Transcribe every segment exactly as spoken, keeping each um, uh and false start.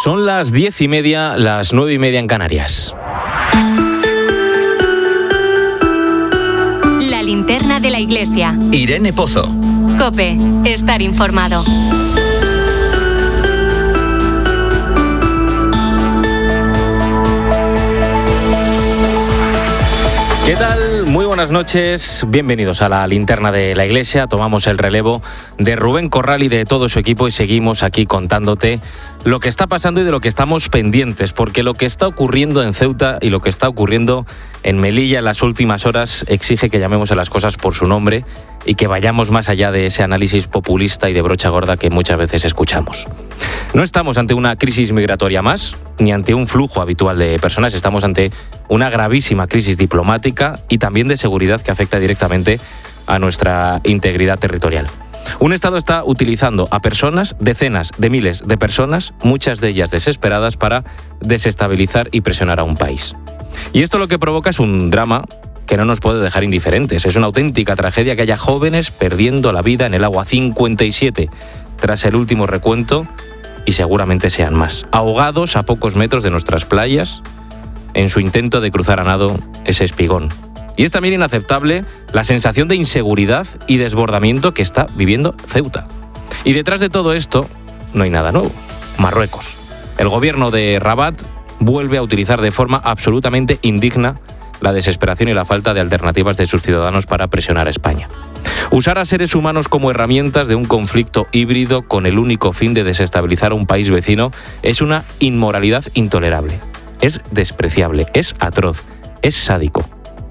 Son las diez y media, las nueve y media en Canarias. La linterna de la iglesia. Irene Pozo. COPE. Estar informado. ¿Qué tal? Muy buenas noches, bienvenidos a la linterna de la iglesia. Tomamos el relevo de Rubén Corral y de todo su equipo y seguimos aquí contándote lo que está pasando y de lo que estamos pendientes, porque lo que está ocurriendo en Ceuta y lo que está ocurriendo en Melilla en las últimas horas exige que llamemos a las cosas por su nombre y que vayamos más allá de ese análisis populista y de brocha gorda que muchas veces escuchamos. No estamos ante una crisis migratoria más, ni ante un flujo habitual de personas, estamos ante una gravísima crisis diplomática y también de seguridad que afecta directamente a nuestra integridad territorial. Un Estado está utilizando a personas, decenas de miles de personas, muchas de ellas desesperadas, para desestabilizar y presionar a un país. Y esto lo que provoca es un drama que no nos puede dejar indiferentes. Es una auténtica tragedia que haya jóvenes perdiendo la vida en el agua, cincuenta y siete tras el último recuento, y seguramente sean más, ahogados a pocos metros de nuestras playas en su intento de cruzar a nado ese espigón. Y es también inaceptable la sensación de inseguridad y desbordamiento que está viviendo Ceuta. Y detrás de todo esto no hay nada nuevo. Marruecos. El gobierno de Rabat vuelve a utilizar de forma absolutamente indigna la desesperación y la falta de alternativas de sus ciudadanos para presionar a España. Usar a seres humanos como herramientas de un conflicto híbrido con el único fin de desestabilizar a un país vecino es una inmoralidad intolerable. Es despreciable, es atroz, es sádico.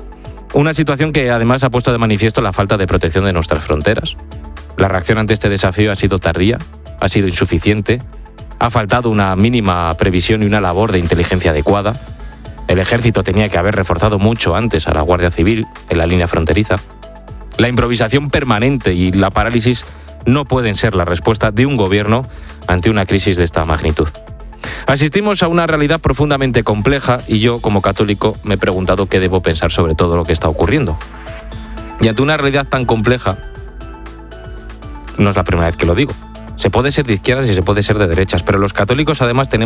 Una situación que además ha puesto de manifiesto la falta de protección de nuestras fronteras. La reacción ante este desafío ha sido tardía, ha sido insuficiente, ha faltado una mínima previsión y una labor de inteligencia adecuada. El ejército tenía que haber reforzado mucho antes a la Guardia Civil en la línea fronteriza. La improvisación permanente y la parálisis no pueden ser la respuesta de un gobierno ante una crisis de esta magnitud. Asistimos a una realidad profundamente compleja y yo, como católico, me he preguntado qué debo pensar sobre todo lo que está ocurriendo. Y ante una realidad tan compleja, no es la primera vez que lo digo, se puede ser de izquierdas y se puede ser de derechas, pero los católicos además tenemos